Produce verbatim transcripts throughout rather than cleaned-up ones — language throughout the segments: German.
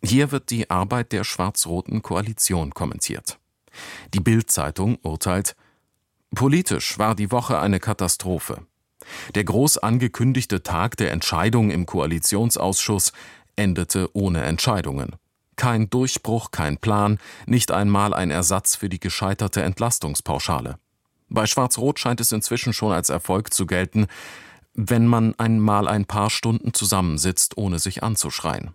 Hier wird die Arbeit der schwarz-roten Koalition kommentiert. Die Bild-Zeitung urteilt: Politisch war die Woche eine Katastrophe. Der groß angekündigte Tag der Entscheidung im Koalitionsausschuss endete ohne Entscheidungen. Kein Durchbruch, kein Plan, nicht einmal ein Ersatz für die gescheiterte Entlastungspauschale. Bei Schwarz-Rot scheint es inzwischen schon als Erfolg zu gelten, wenn man einmal ein paar Stunden zusammensitzt, ohne sich anzuschreien.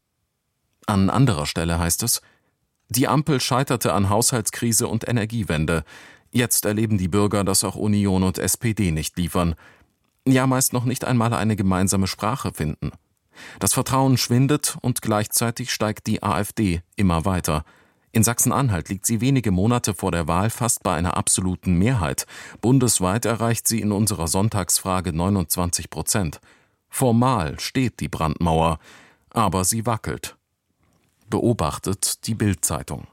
An anderer Stelle heißt es: Die Ampel scheiterte an Haushaltskrise und Energiewende. Jetzt erleben die Bürger, dass auch Union und S P D nicht liefern. Ja, meist noch nicht einmal eine gemeinsame Sprache finden. Das Vertrauen schwindet und gleichzeitig steigt die AfD immer weiter. In Sachsen-Anhalt liegt sie wenige Monate vor der Wahl fast bei einer absoluten Mehrheit. Bundesweit erreicht sie in unserer Sonntagsfrage neunundzwanzig Prozent. Formal steht die Brandmauer, aber sie wackelt. Beobachtet die Bild-Zeitung.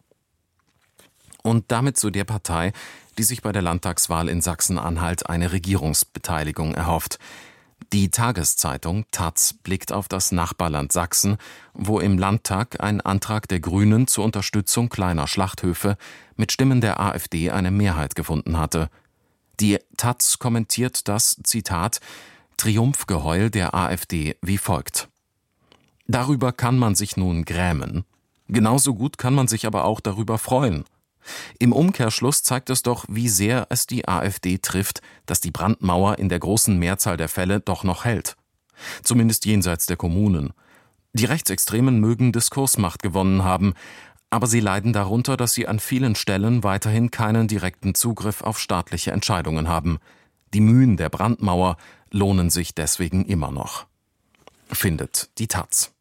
Und damit zu der Partei, die sich bei der Landtagswahl in Sachsen-Anhalt eine Regierungsbeteiligung erhofft. Die Tageszeitung Taz blickt auf das Nachbarland Sachsen, wo im Landtag ein Antrag der Grünen zur Unterstützung kleiner Schlachthöfe mit Stimmen der AfD eine Mehrheit gefunden hatte. Die Taz kommentiert das, Zitat, Triumphgeheul der AfD wie folgt: Darüber kann man sich nun grämen. Genauso gut kann man sich aber auch darüber freuen. Im Umkehrschluss zeigt es doch, wie sehr es die AfD trifft, dass die Brandmauer in der großen Mehrzahl der Fälle doch noch hält. Zumindest jenseits der Kommunen. Die Rechtsextremen mögen Diskursmacht gewonnen haben, aber sie leiden darunter, dass sie an vielen Stellen weiterhin keinen direkten Zugriff auf staatliche Entscheidungen haben. Die Mühen der Brandmauer lohnen sich deswegen immer noch. Findet die Taz.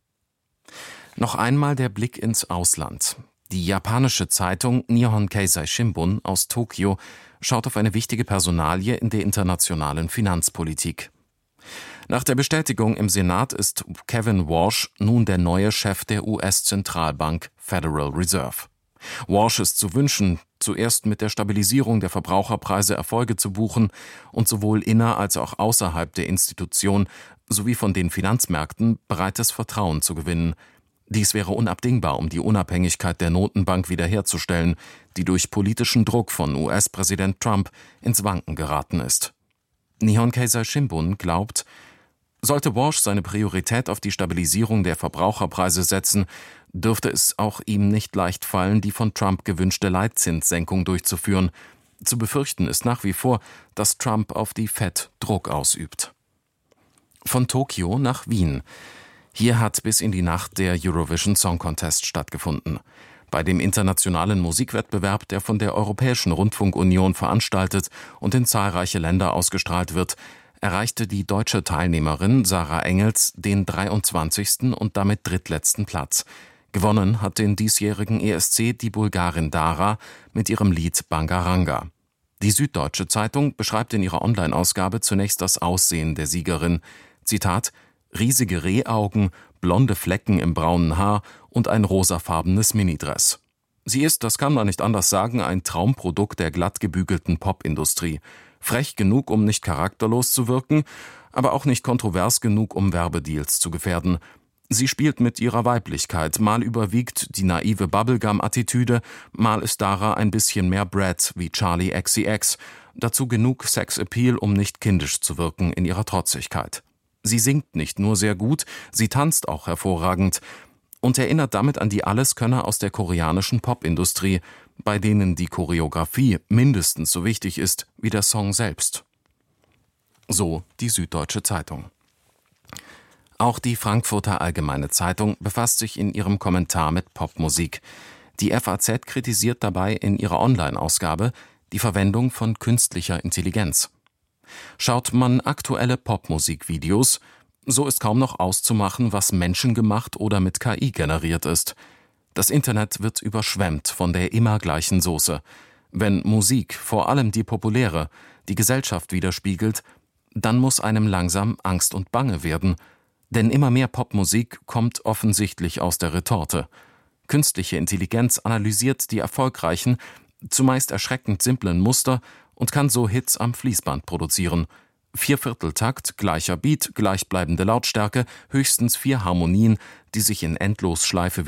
Noch einmal der Blick ins Ausland. Die japanische Zeitung Nihon Keizai Shimbun aus Tokio schaut auf eine wichtige Personalie in der internationalen Finanzpolitik. Nach der Bestätigung im Senat ist Kevin Warsh nun der neue Chef der U S-Zentralbank Federal Reserve. Warsh ist zu wünschen, zuerst mit der Stabilisierung der Verbraucherpreise Erfolge zu buchen und sowohl inner- als auch außerhalb der Institution sowie von den Finanzmärkten breites Vertrauen zu gewinnen. Dies wäre unabdingbar, um die Unabhängigkeit der Notenbank wiederherzustellen, die durch politischen Druck von U S-Präsident Trump ins Wanken geraten ist. Nihon Keizai Shimbun glaubt, sollte Warsh seine Priorität auf die Stabilisierung der Verbraucherpreise setzen, dürfte es auch ihm nicht leicht fallen, die von Trump gewünschte Leitzinssenkung durchzuführen. Zu befürchten ist nach wie vor, dass Trump auf die Fed Druck ausübt. Von Tokio nach Wien. Hier hat bis in die Nacht der Eurovision Song Contest stattgefunden. Bei dem internationalen Musikwettbewerb, der von der Europäischen Rundfunkunion veranstaltet und in zahlreiche Länder ausgestrahlt wird, erreichte die deutsche Teilnehmerin Sarah Engels den dreiundzwanzigsten und damit drittletzten Platz. Gewonnen hat den diesjährigen E S C die Bulgarin Dara mit ihrem Lied Bangaranga. Die Süddeutsche Zeitung beschreibt in ihrer Online-Ausgabe zunächst das Aussehen der Siegerin. Zitat: riesige Rehaugen, blonde Flecken im braunen Haar und ein rosafarbenes Minidress. Sie ist, das kann man nicht anders sagen, ein Traumprodukt der glatt gebügelten Popindustrie. Frech genug, um nicht charakterlos zu wirken, aber auch nicht kontrovers genug, um Werbedeals zu gefährden. Sie spielt mit ihrer Weiblichkeit, mal überwiegt die naive Bubblegum-Attitüde, mal ist Dara ein bisschen mehr Brat wie Charlie X C X, dazu genug Sexappeal, um nicht kindisch zu wirken in ihrer Trotzigkeit. Sie singt nicht nur sehr gut, sie tanzt auch hervorragend und erinnert damit an die Alleskönner aus der koreanischen Popindustrie, bei denen die Choreografie mindestens so wichtig ist wie der Song selbst. So die Süddeutsche Zeitung. Auch die Frankfurter Allgemeine Zeitung befasst sich in ihrem Kommentar mit Popmusik. Die F A Z kritisiert dabei in ihrer Online-Ausgabe die Verwendung von künstlicher Intelligenz. Schaut man aktuelle Popmusikvideos, so ist kaum noch auszumachen, was menschengemacht oder mit K I generiert ist. Das Internet wird überschwemmt von der immer gleichen Soße. Wenn Musik, vor allem die populäre, die Gesellschaft widerspiegelt, dann muss einem langsam Angst und Bange werden. Denn immer mehr Popmusik kommt offensichtlich aus der Retorte. Künstliche Intelligenz analysiert die erfolgreichen, zumeist erschreckend simplen Muster und kann so Hits am Fließband produzieren. Viervierteltakt, gleicher Beat, gleichbleibende Lautstärke, höchstens vier Harmonien, die sich in Endlosschleife